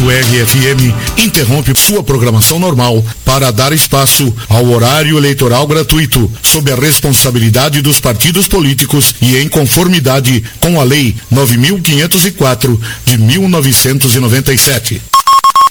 Rádio RFM interrompe sua programação normal para dar espaço ao horário eleitoral gratuito, sob a responsabilidade dos partidos políticos e em conformidade com a Lei 9.504 de 1997.